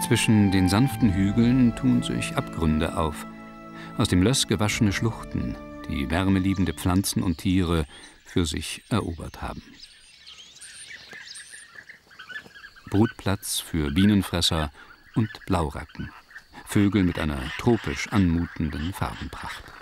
Zwischen den sanften Hügeln tun sich Abgründe auf, aus dem Löss gewaschene Schluchten, die wärmeliebende Pflanzen und Tiere für sich erobert haben. Brutplatz für Bienenfresser und Blauracken, Vögel mit einer tropisch anmutenden Farbenpracht.